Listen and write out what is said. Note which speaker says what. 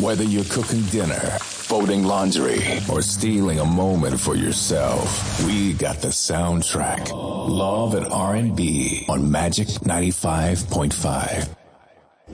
Speaker 1: Whether you're cooking dinner, folding laundry, or stealing a moment for yourself, we got the soundtrack. Love and R&B on Magic 95.5.